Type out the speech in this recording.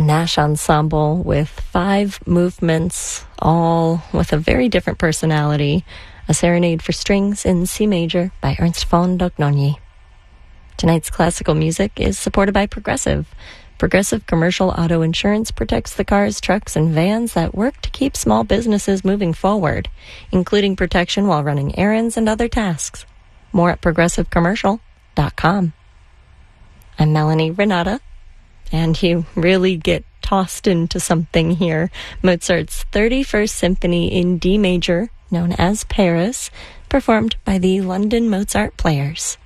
Nash Ensemble with 5 movements, all with a very different personality. A Serenade for Strings in C Major by Ernst von Dohnanyi. Tonight's classical music is supported by Progressive. Progressive Commercial Auto Insurance protects the cars, trucks, and vans that work to keep small businesses moving forward, including protection while running errands and other tasks. More at progressivecommercial.com. I'm Melanie Renata, and you really get tossed into something here. Mozart's 31st Symphony in D major, known as Paris, performed by the London Mozart Players.